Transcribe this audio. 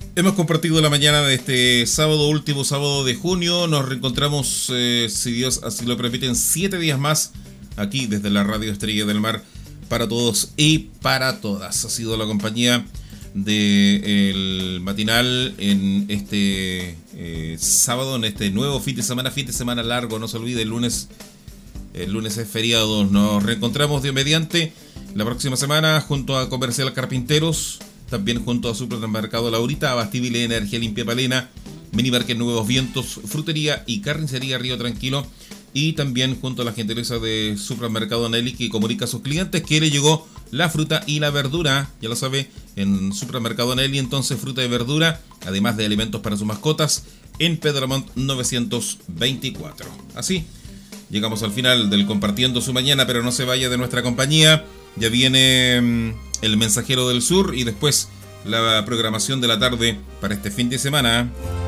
Hemos compartido la mañana de este sábado, último sábado de junio. Nos reencontramos, si Dios así lo permite, en 7 días más, aquí desde la Radio Estrella del Mar, para todos y para todas. Ha sido la compañía del matinal en este sábado, en este nuevo fin de semana largo. No se olvide, el lunes es feriado. Nos reencontramos Dios mediante la próxima semana junto a Comercial Carpinteros, también junto a Supermercado Laurita, Abastibile Energía Limpia Palena, Minimarket Nuevos Vientos, Frutería y Carnicería Río Tranquilo, y también junto a la gentileza de Supermercado Nelly, que comunica a sus clientes que le llegó la fruta y la verdura. Ya lo sabe, en Supermercado Nelly, entonces, fruta y verdura, además de alimentos para sus mascotas, en Pedro Montt 924. Así llegamos al final del Compartiendo su Mañana, pero no se vaya de nuestra compañía. Ya viene El Mensajero del Sur y después la programación de la tarde para este fin de semana.